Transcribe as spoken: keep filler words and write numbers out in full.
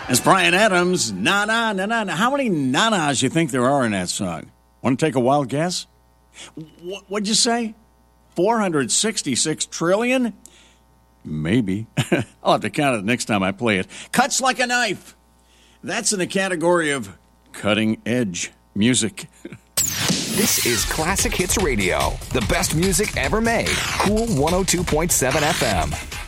It's Bryan Adams, na na na na. How many na-nas you think there are in that song? Want to take a wild guess? What, what'd you say? four hundred sixty-six trillion? Maybe. I'll have to count it next time I play it. Cuts like a knife. That's in the category of cutting edge music. This is Classic Hits Radio, the best music ever made. Cool one oh two point seven F M.